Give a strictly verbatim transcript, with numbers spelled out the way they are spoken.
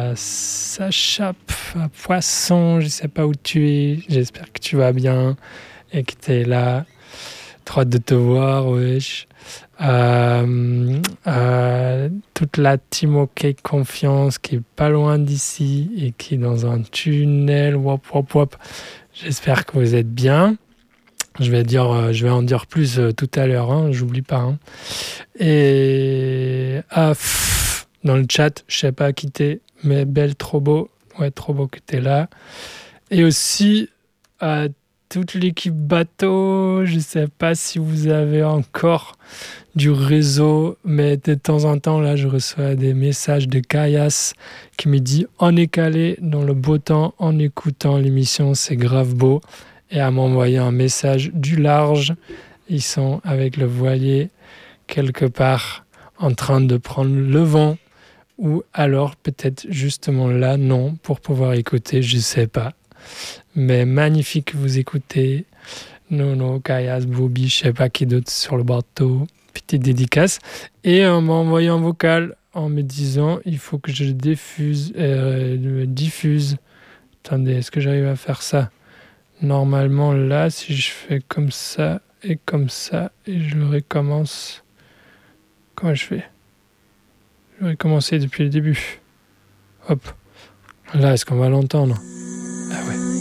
à Sacha à Poisson, je sais pas où tu es, j'espère que tu vas bien et que tu es là. Trop hâte de te voir, wesh. Euh, euh, toute la team OK Confiance qui est pas loin d'ici et qui est dans un tunnel, wop wop wop. J'espère que vous êtes bien. Je vais, dire, euh, je vais en dire plus euh, tout à l'heure, hein, j'oublie pas. Hein. Et ah, pff, dans le chat, je sais pas qui t'es, mais belle, trop beau. Ouais, trop beau que t'es là. Et aussi à toute l'équipe bateau, je sais pas si vous avez encore du réseau, mais de temps en temps, là, je reçois des messages de Kayas qui me dit « On est calé dans le beau temps en écoutant l'émission, c'est grave beau ». Et à m'envoyer un message du large. Ils sont avec le voilier quelque part en train de prendre le vent ou alors peut-être justement là, non, pour pouvoir écouter, je sais pas. Mais magnifique que vous écoutez. Nono, Kayas, Bobby, je sais pas qui d'autre sur le bateau. Petite dédicace. Et on m'a envoyé un vocal en me disant il faut que je diffuse. Euh, diffuse. Attendez, est-ce que j'arrive à faire ça ? Normalement, là, si je fais comme ça et comme ça, et je le recommence. Comment je fais ? Je vais recommencer depuis le début. Hop. Là, est-ce qu'on va l'entendre ? Ah ouais.